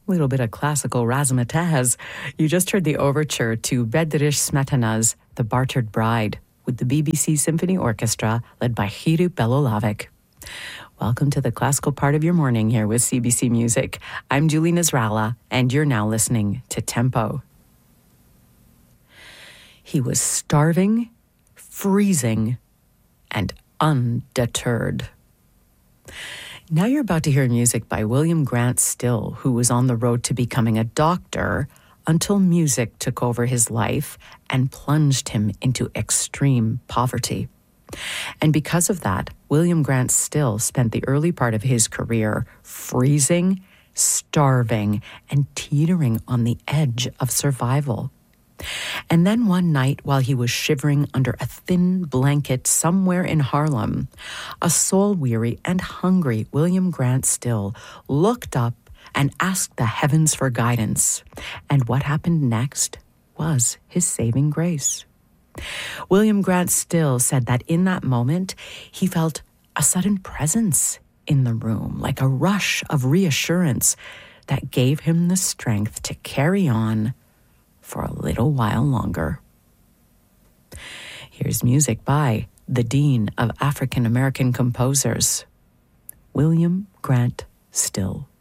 Little bit of classical razzmatazz. You just heard the overture to Bedřich Smetana's The Bartered Bride with the BBC Symphony Orchestra led by Jiří Belohlávek. Welcome to the classical part of your morning here with CBC Music. I'm Julie Nasrallah, and you're now listening to Tempo. He was starving, freezing, and undeterred. Now you're about to hear music by William Grant Still, who was on the road to becoming a doctor until music took over his life and plunged him into extreme poverty. And because of that, William Grant Still spent the early part of his career freezing, starving, and teetering on the edge of survival. And then one night, while he was shivering under a thin blanket somewhere in Harlem, a soul-weary and hungry William Grant Still looked up and asked the heavens for guidance. And what happened next was his saving grace. William Grant Still said that in that moment, he felt a sudden presence in the room, like a rush of reassurance that gave him the strength to carry on for a little while longer. Here's music by the Dean of African American Composers, William Grant Still.